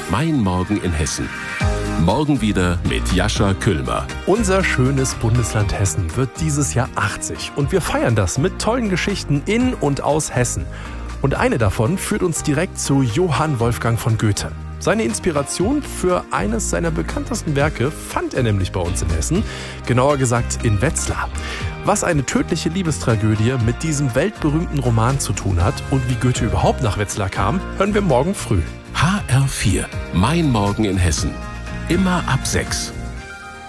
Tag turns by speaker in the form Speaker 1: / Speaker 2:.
Speaker 1: Mein Morgen in Hessen. Morgen wieder mit Jascha Küllmer.
Speaker 2: Unser schönes Bundesland Hessen wird dieses Jahr 80 und wir feiern das mit tollen Geschichten in und aus Hessen. Und eine davon führt uns direkt zu Johann Wolfgang von Goethe. Seine Inspiration für eines seiner bekanntesten Werke fand er nämlich bei uns in Hessen, genauer gesagt in Wetzlar. Was eine tödliche Liebestragödie mit diesem weltberühmten Roman zu tun hat und wie Goethe überhaupt nach Wetzlar kam, hören wir morgen früh.
Speaker 1: HR4, Mein Morgen in Hessen. Immer ab 6.